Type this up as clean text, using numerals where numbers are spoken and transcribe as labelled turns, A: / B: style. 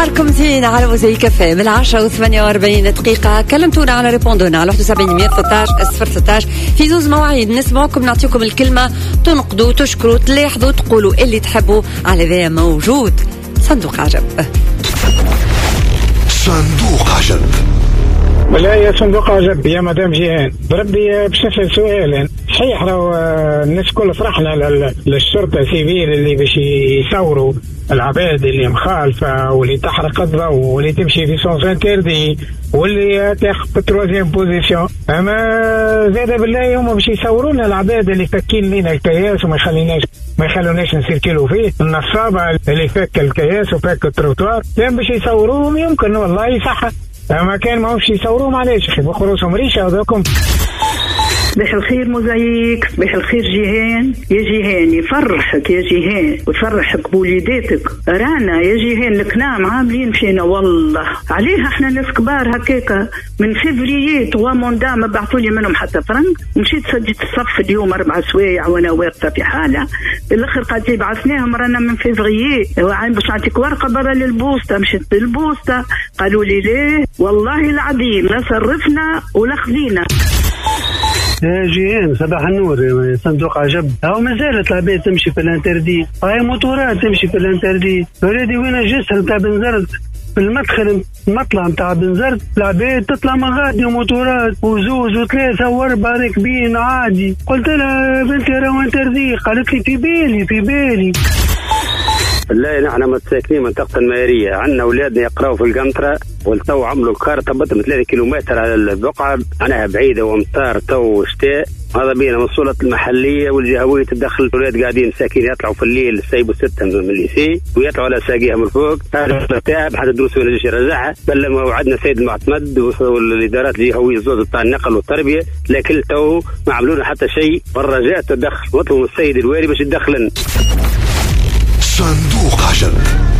A: نهاركم زين على موزايك كافيه من 10:48 كلمتونا على ريبوندونا على 71 113 016 في زوز مواعيد نسمعكم نعطيكم الكلمة تنقدوا تشكروا تلاحظوا تقولوا اللي تحبوا على ذا موجود صندوق عجب.
B: صندوق عجب.
C: ولا يا صندوق عجب يا مدام جيهان بربي بشكل سؤال صحيح لو الناس كل فرحنا للشرطة السيفيل اللي باش يصوروا العباد اللي مخالفة واللي تحرق الضوء واللي تمشي في سونس انتردي واللي تاخذ تروازيام بوزيسيون، اما زاد بالله هما باش يصورونا العباد اللي فاكين لينا الكياس وما يخلوناش نسيركلوا فيه، النصابة اللي فك الكياس وفك التروتوار كان باش يصوروهم يمكن والله صح، اما كان ما هوش يصوروهم علاش اخي بخروسهم ريشه هذوكم.
D: صباح الخير موزايك، صباح الخير جيهان. يا جيهان يفرحك يا جيهان ويفرحك بوليداتك، رانا يا جيهان الكنام عاملين فينا والله عليها احنا ناس كبار هكاكا من فيفريي 3 موندا ما بعثوا لي منهم حتى فرنك، مشيت سجلت الصف اليوم 4 سوايع وانا واقفه في حاله الاخر قالت لي بعثناهم رانا من فيفريي وعين باش نعطيك ورقه برا للبوسطه، مشيت للبوسطه قالوا لي ليه والله العظيم لا صرفنا ولا خذينا.
E: يا جيهان صباح النور. صندوق عجب هاو مازالت العباد تمشي في الانتردي، هاي موتورات تمشي في الانتردي. ولادي وين الجسر نتاع بنزرت في المدخل المطلع نتاع بنزرت العباد تطلع مغادي وموتورات وزوز و3 و4 راكبين عادي. قلت لها بنتي راهو انتردي، قالت لي في بالي
F: لا نحن متساكنين منطقة المائرية، عندنا أولادنا يقرأوا في القنطرة والتو عملوا الكارت بطل 3 كيلومتر على البقعة، عنها بعيدة وامطار تو شتاء، هذا بينا مسؤولة المحلية والجهوية تدخل. الأولاد قاعدين مساكين يطلعوا في الليل سايبوا 6 من الليسي ويطلعوا على ساقيها من فوق، هذا تعب حتى دروس ولا جيش يرجعها. بل لما وعدنا سيد المعتمد والإدارات الجهوية الزوز بتاع النقل والتربية لكن تو ما عملونا حتى شيء، والرجاء تدخل واطلبوا من السيد الوالي باش يدخلن.
B: صندوق عجب.